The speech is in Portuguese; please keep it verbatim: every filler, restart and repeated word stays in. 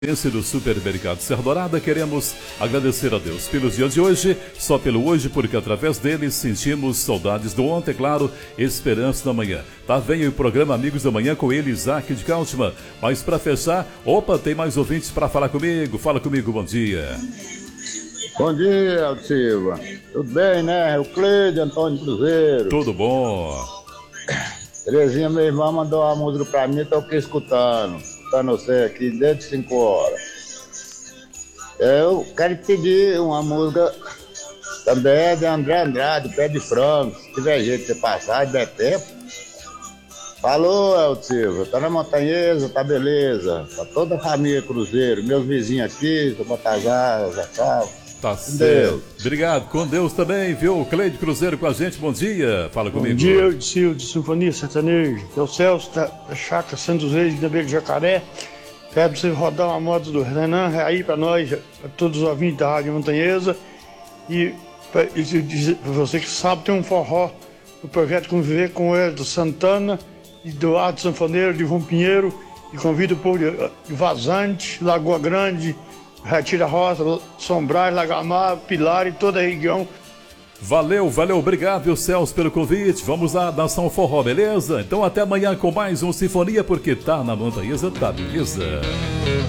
do Supermercado Serra Dourada, queremos agradecer a Deus pelos dias de hoje, só pelo hoje, porque através deles sentimos saudades do ontem, claro, esperança da manhã. Tá, vem o programa Amigos da Manhã com ele, Isaac de Cautman. Mas para fechar, opa, tem mais ouvintes para falar comigo. Fala comigo, bom dia. Bom dia, Aldo Silva. Tudo bem, né? O Cleide Antônio Cruzeiro. Tudo bom. Terezinha, minha irmã, mandou uma música pra mim, tô aqui escutando. Escutando você aqui desde cinco horas. Eu quero te pedir uma música também de André Andrade, Pé de Frango. Se tiver jeito de você passar, se der tempo. Falou, Aldo Silva. Tá na Montanhesa, tá beleza. Pra toda a família Cruzeiro. Meus vizinhos aqui, tô Batazar, Zacal. Tá certo. Obrigado. Com Deus também, viu? Cleide Cruzeiro com a gente. Bom dia. Fala comigo. Bom dia, Aldo Silva, de Sinfonia Sertaneja. É o Celso da Chácara Santos Reis, da Beira de Jacaré. Pede pra você rodar uma moto do Renan aí pra nós, pra todos os ouvintes da Rádio Montanhesa. E pra, e dizer pra você que sabe, tem um forró no projeto Conviver com ele do Santana e do Arte Sanfoneiro de João Pinheiro. E convido o povo de Vazante, Lagoa Grande, Retira Roça, São Brás, Lagamar, Pilar e toda a região. Valeu, valeu, obrigado, viu, Celso, pelo convite. Vamos lá, dançar um forró, beleza? Então até amanhã com mais um Sinfonia, porque tá na Montanhesa, tá beleza?